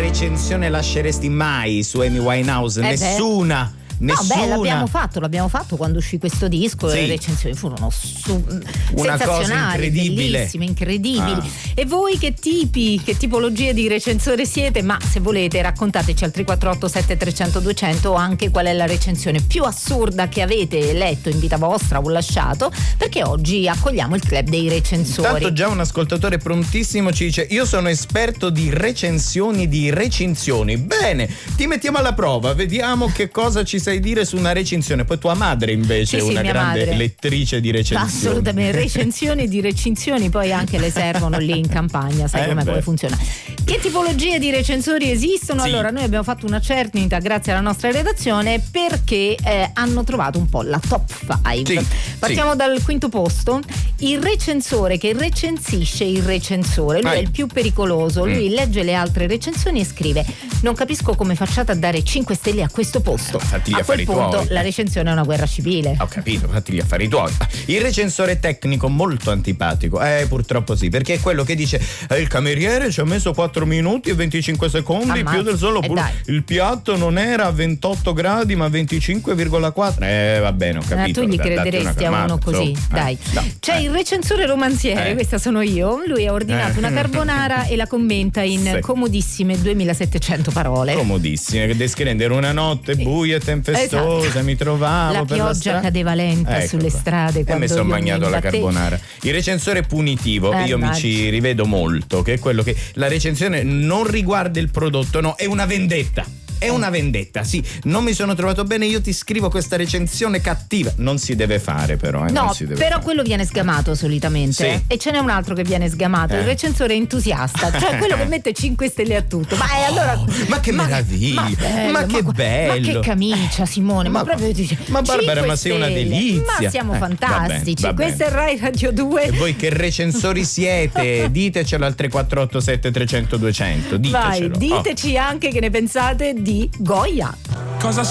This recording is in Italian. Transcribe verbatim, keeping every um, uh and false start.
recensione lasceresti mai su Amy Winehouse? Eh Nessuna. No, Nessuna. beh, l'abbiamo fatto, l'abbiamo fatto quando uscì questo disco, sì. Le recensioni furono su, una cosa sensazionali, incredibile, bellissime, incredibili. Ah. E voi che tipi, che tipologie di recensore siete? Ma se volete raccontateci al tre quattro otto sette tre zero zero due zero zero o anche qual è la recensione più assurda che avete letto in vita vostra o lasciato, perché oggi accogliamo il club dei recensori. Tanto già un ascoltatore prontissimo ci dice: io sono esperto di recensioni di recinzioni. Bene, ti mettiamo alla prova, vediamo che cosa ci sai dire su una recensione. Poi tua madre invece sì, è sì, una grande madre. lettrice di recensioni. Assolutamente, recensioni di recinzioni, poi anche le servono lì in campagna, sai eh com'è, beh. come funziona. Che tipologie di recensori esistono? Sì. Allora, noi abbiamo fatto una cernita grazie alla nostra redazione perché eh, hanno trovato un po' la top cinque. Sì, Partiamo sì. dal quinto posto. Il recensore che recensisce il recensore, lui Vai. è il più pericoloso, lui Mm. legge le altre recensioni e scrive: non capisco come facciate a dare cinque stelle a questo posto. Fatti gli A quel affari punto tuoi. la recensione è una guerra civile. Ho capito, fatti gli affari tuoi. Il recensore tecnico molto antipatico. Eh, purtroppo sì, perché è quello che dice: eh, il cameriere ci ha messo quattro minuti e venticinque secondi Ammazza. più del solo. Eh, pure dai. il piatto non era a ventotto gradi ma venticinque virgola quattro. Eh, va bene, ho Eh, capito. tu gli Da- datti crederesti una a uno calmata, così, insomma. dai. Eh, no, C'è eh. il recensore romanziere, Eh. questa sono io. Lui ha ordinato Eh. una carbonara e la commenta in Sì. comodissime duemilasettecento parole. Comodissime, che descrivendo era una notte buia e tempestosa, Esatto. mi trovavo La per pioggia la strada. cadeva lenta Ecco sulle qua. strade E quando mi sono io mangiato mi la battevo. carbonara. Il recensore punitivo, Eh, io mi immagino. ci rivedo molto, che è quello che la recensione non riguarda il prodotto, no, è una vendetta. È una vendetta, sì. Non mi sono trovato bene, io ti scrivo questa recensione cattiva. Non si deve fare, però. Eh, No, non si deve però fare. quello viene sgamato solitamente. Sì. eh. E ce n'è un altro che viene sgamato, Eh. il recensore entusiasta, cioè quello che mette cinque stelle a tutto. Ma è allora. ma che meraviglia, Ma, bello, ma che gu- bello. Ma che camicia, Simone, ma, Ma- proprio dice. ma Barbara, cinque ma sei una stelle. delizia. Ma siamo Eh, va fantastici. bene, va Questa bene. è Rai Radio due. E voi che recensori siete? Ditecelo al tre quattro otto sette tre zero zero due zero zero. Ditecelo. Vai, Oh. diteci anche che ne pensate di Goya. Cosa